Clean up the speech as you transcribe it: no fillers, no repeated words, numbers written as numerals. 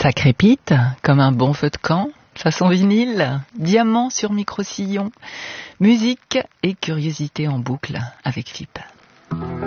Ça crépite comme un bon feu de camp, façon vinyle, diamant sur micro-sillon, musique et curiosité en boucle avec Philippe.